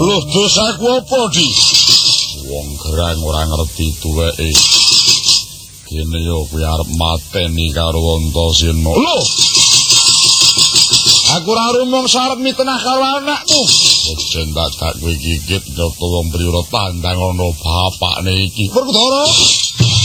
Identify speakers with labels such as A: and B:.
A: Lho, dosaku apa, Di? Wong gerang ora ngerti tuweke. Kene yo kuwi arep mateni karo Antasena. Lho. Aku ora rumong sarep mitenah karo anakmu. Ojen tak kowe gigit nyoto wong priura tandang ana bapakne iki. Werkudara.